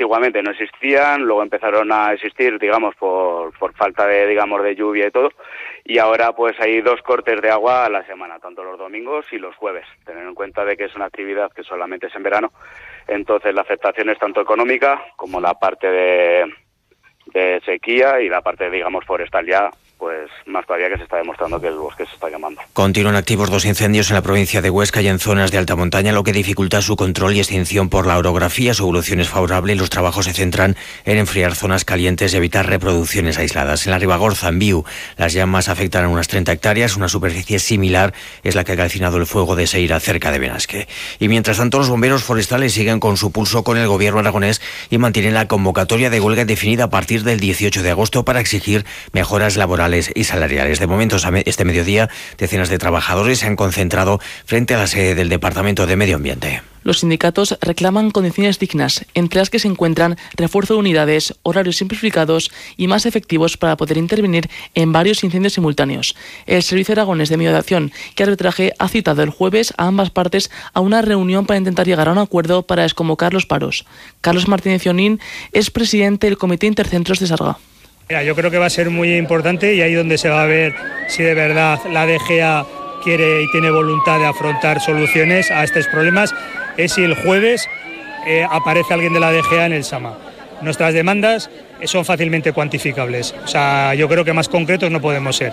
antiguamente no existían, luego empezaron a existir, digamos, por falta de lluvia y todo, y ahora pues hay 2 cortes de agua a la semana, tanto los domingos y los jueves, teniendo en cuenta de que es una actividad que solamente es en verano, entonces la afectación es tanto económica como la parte de sequía y la parte, digamos, forestal ya, pues más todavía, que se está demostrando que el bosque se está quemando. Continúan activos 2 incendios en la provincia de Huesca y en zonas de alta montaña, lo que dificulta su control y extinción por la orografía. Su evolución es favorable y los trabajos se centran en enfriar zonas calientes y evitar reproducciones aisladas. En la Ribagorza, en Viu, las llamas afectan a unas 30 hectáreas. Una superficie similar es la que ha calcinado el fuego de Seira, cerca de Benasque. Y mientras tanto, los bomberos forestales siguen con su pulso con el gobierno aragonés y mantienen la convocatoria de huelga definida a partir del 18 de agosto para exigir mejoras laborales y salariales. De momento, este mediodía, decenas de trabajadores se han concentrado frente a la sede del Departamento de Medio Ambiente. Los sindicatos reclaman condiciones dignas, entre las que se encuentran refuerzo de unidades, horarios simplificados y más efectivos para poder intervenir en varios incendios simultáneos. El Servicio Aragonés de Mediación y Arbitraje ha citado el jueves a ambas partes a una reunión para intentar llegar a un acuerdo para desconvocar los paros. Carlos Martínez Onín es presidente del Comité Intercentros de Sarga. Mira, yo creo que va a ser muy importante y ahí donde se va a ver si de verdad la DGA quiere y tiene voluntad de afrontar soluciones a estos problemas, es si el jueves aparece alguien de la DGA en el SAMA. Nuestras demandas son fácilmente cuantificables, o sea, yo creo que más concretos no podemos ser.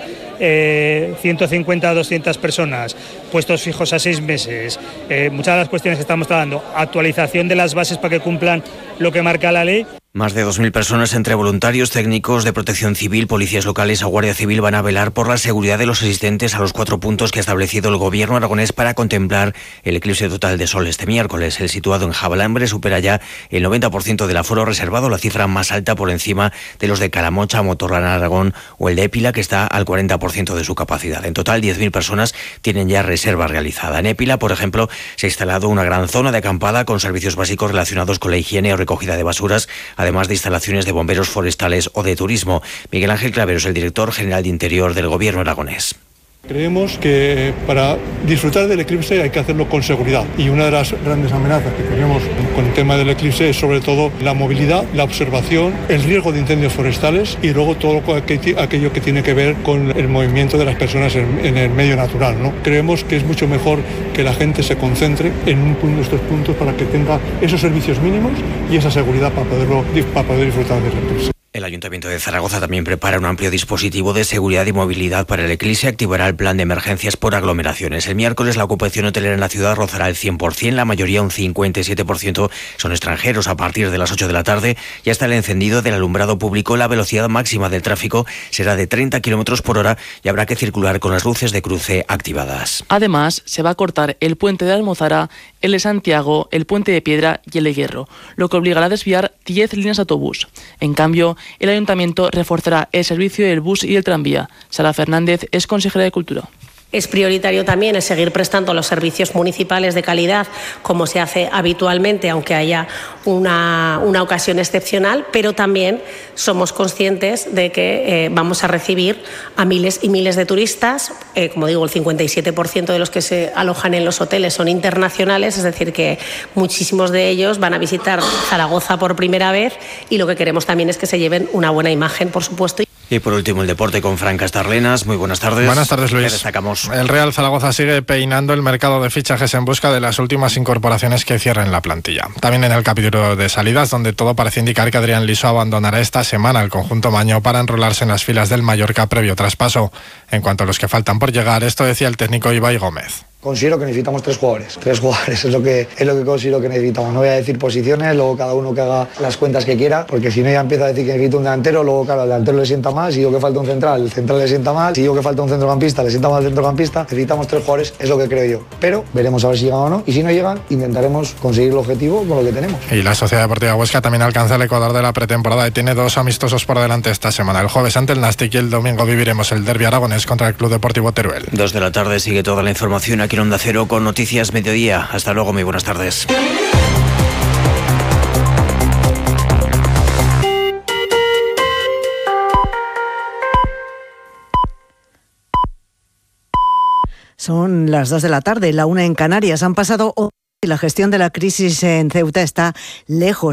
150 a 200 personas, puestos fijos a 6 meses, muchas de las cuestiones que estamos tratando, actualización de las bases para que cumplan lo que marca la ley. Más de 2.000 personas, entre voluntarios, técnicos de protección civil, policías locales o Guardia Civil, van a velar por la seguridad de los asistentes a los 4 puntos que ha establecido el gobierno aragonés para contemplar el eclipse total de sol este miércoles. El situado en Jabalambre supera ya el 90% del aforo reservado, la cifra más alta por encima de los de Calamocha, Motorrán, Aragón o el de Épila, que está al 40% de su capacidad. En total, 10.000 personas tienen ya reserva realizada. En Épila, por ejemplo, se ha instalado una gran zona de acampada con servicios básicos relacionados con la higiene o recogida de basuras, además de instalaciones de bomberos forestales o de turismo. Miguel Ángel Claveros, el director general de Interior del Gobierno aragonés. Creemos que para disfrutar del eclipse hay que hacerlo con seguridad, y una de las grandes amenazas que tenemos con el tema del eclipse es sobre todo la movilidad, la observación, el riesgo de incendios forestales y luego todo aquello que tiene que ver con el movimiento de las personas en el medio natural, ¿no? Creemos que es mucho mejor que la gente se concentre en un punto de estos puntos para que tenga esos servicios mínimos y esa seguridad para poder disfrutar del eclipse. El Ayuntamiento de Zaragoza también prepara un amplio dispositivo de seguridad y movilidad para el eclipse. Activará el plan de emergencias por aglomeraciones. El miércoles la ocupación hotelera en la ciudad rozará el 100%, la mayoría, un 57%, son extranjeros. A partir de las 8 de la tarde ya está el encendido del alumbrado público. La velocidad máxima del tráfico será de 30 km por hora y habrá que circular con las luces de cruce activadas. Además, se va a cortar el puente de Almozara, el de Santiago, el puente de Piedra y el de Hierro, lo que obligará a desviar 10 líneas de autobús. En cambio, el Ayuntamiento reforzará el servicio del bus y el tranvía. Sara Fernández es consejera de Cultura. Es prioritario también el seguir prestando los servicios municipales de calidad como se hace habitualmente, aunque haya una ocasión excepcional, pero también somos conscientes de que vamos a recibir a miles y miles de turistas. Como digo, el 57% de los que se alojan en los hoteles son internacionales, es decir, que muchísimos de ellos van a visitar Zaragoza por primera vez, y lo que queremos también es que se lleven una buena imagen, por supuesto. Y por último, el deporte con Fran Castarlenas. Muy buenas tardes. Buenas tardes, Luis. ¿Qué destacamos? El Real Zaragoza sigue peinando el mercado de fichajes en busca de las últimas incorporaciones que cierren la plantilla. También en el capítulo de salidas, donde todo parece indicar que Adrián Liso abandonará esta semana el conjunto maño para enrolarse en las filas del Mallorca previo traspaso. En cuanto a los que faltan por llegar, esto decía el técnico Ibai Gómez. Considero que necesitamos 3 jugadores. 3 jugadores es lo que considero que necesitamos. No voy a decir posiciones, luego cada uno que haga las cuentas que quiera, porque si no ya empieza a decir que necesito un delantero, luego claro, al delantero le sienta mal, si digo que falta un central, el central le sienta mal, si digo que falta un centrocampista, le sienta mal al centrocampista. Necesitamos 3 jugadores, es lo que creo yo. Pero veremos a ver si llegan o no, y si no llegan, intentaremos conseguir el objetivo con lo que tenemos. Y la Sociedad Deportiva Huesca también alcanza el ecuador de la pretemporada y tiene 2 amistosos por delante esta semana. El jueves ante el Nastic y el domingo viviremos el derbi aragonés contra el Club Deportivo Teruel. 2 de la tarde, sigue toda la información aquí en Onda Cero con Noticias Mediodía. Hasta luego, muy buenas tardes. Son las 2 de la tarde, la 1 en Canarias. Han pasado y la gestión de la crisis en Ceuta está lejos